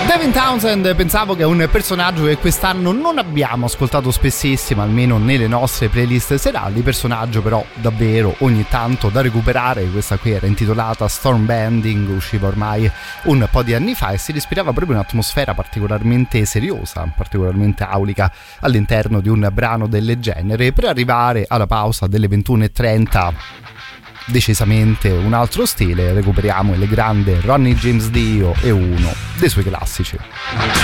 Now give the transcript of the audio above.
Devin Townsend pensavo che è un personaggio che quest'anno non abbiamo ascoltato spessissimo, almeno nelle nostre playlist serali, personaggio però davvero ogni tanto da recuperare. Questa qui era intitolata Stormbending, usciva ormai un po' di anni fa e si respirava proprio un'atmosfera particolarmente seriosa, particolarmente aulica all'interno di un brano del genere, per arrivare alla pausa delle 21:30. Decisamente un altro stile, recuperiamo il grande Ronnie James Dio e uno dei suoi classici.